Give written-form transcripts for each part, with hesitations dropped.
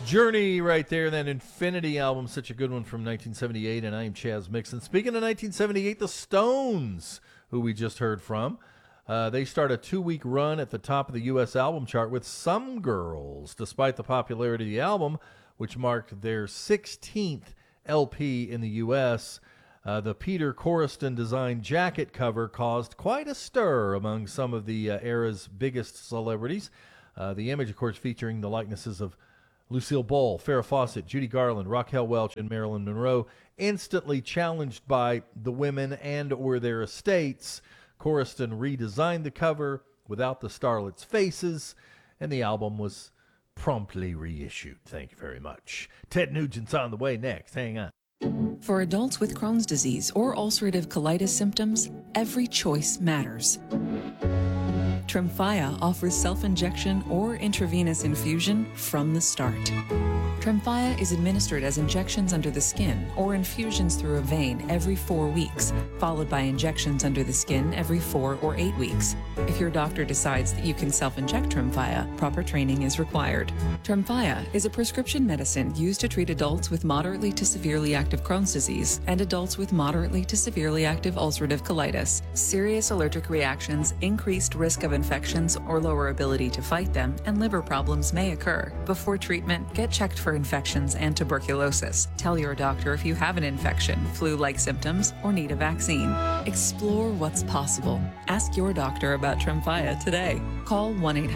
Journey right there, that Infinity album, such a good one from 1978, and I am Chaz Mixon. Speaking of 1978, the Stones, who we just heard from, they start a 2-week run at the top of the U.S. album chart with Some Girls, despite the popularity of the album, which marked their 16th LP in the U.S. The Peter Corriston designed jacket cover caused quite a stir among some of the era's biggest celebrities. The image, of course, featuring the likenesses of Lucille Ball, Farrah Fawcett, Judy Garland, Raquel Welch, and Marilyn Monroe, instantly challenged by the women and or their estates. Corriston redesigned the cover without the starlets' faces, and the album was promptly reissued. Thank you very much. Ted Nugent's on the way next. Hang on. For adults with Crohn's disease or ulcerative colitis symptoms, every choice matters. Tremfya offers self-injection or intravenous infusion from the start. Tremfya is administered as injections under the skin or infusions through a vein every 4 weeks, followed by injections under the skin every 4 or 8 weeks. If your doctor decides that you can self-inject Tremfya, proper training is required. Tremfya is a prescription medicine used to treat adults with moderately to severely active Crohn's disease and adults with moderately to severely active ulcerative colitis. Serious allergic reactions, increased risk of infections or lower ability to fight them, and liver problems may occur. Before treatment, get checked for infections and tuberculosis. Tell your doctor if you have an infection, flu-like symptoms, or need a vaccine. Explore what's possible. Ask your doctor about Tremfya today. Call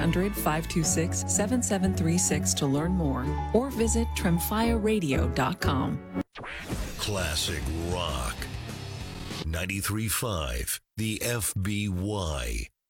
1-800-526-7736 to learn more, or visit tremfyaradio.com. Classic rock. 93.5 The FBY.